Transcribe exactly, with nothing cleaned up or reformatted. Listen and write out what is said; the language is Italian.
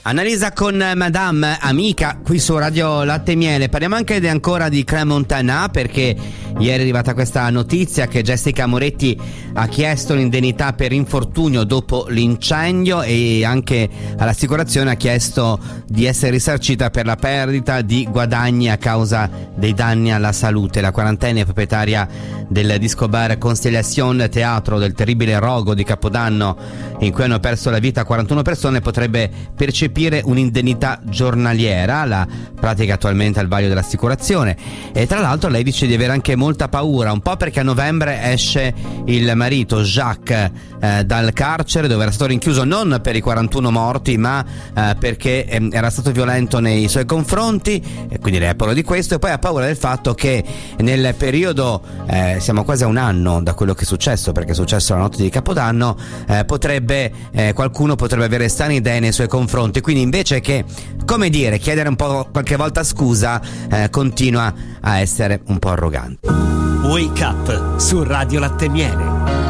Annalisa con Madame Amica qui su Radio Latte e Miele. Parliamo anche di, ancora di Crans-Montana, perché ieri è arrivata questa notizia che Jessica Moretti ha chiesto l'indennità per infortunio dopo l'incendio e anche all'assicurazione ha chiesto di essere risarcita per la perdita di guadagni a causa dei danni alla salute. La quarantenne proprietaria del disco bar Constellation Teatro del terribile rogo di Capodanno in cui hanno perso la vita quarantuno persone potrebbe percepire un'indennità giornaliera, la pratica attualmente al vaglio dell'assicurazione. E tra l'altro lei dice di avere anche molta paura, un po' perché a novembre esce il marito Jacques eh, dal carcere dove era stato rinchiuso non per i quarantuno morti ma eh, perché eh, era stato violento nei suoi confronti, e quindi lei ha paura di questo, e poi ha paura del fatto che nel periodo eh, siamo quasi a un anno da quello che è successo, perché è successo la notte di Capodanno, eh, potrebbe eh, qualcuno potrebbe avere strane idee nei suoi confronti, quindi invece che, come dire, chiedere un po' qualche volta scusa, eh, continua a essere un po' arrogante. Wake Up su Radio Latte e Miele.